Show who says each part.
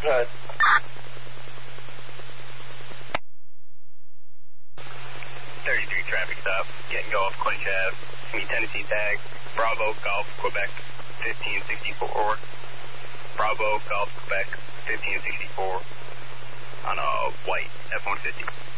Speaker 1: Right.
Speaker 2: 33 traffic stop. Getting Golf, Clinch Ave. Meet Tennessee tag. Bravo, Golf, Quebec, 1564. Bravo, Golf, Quebec, 1564. On a white F-150.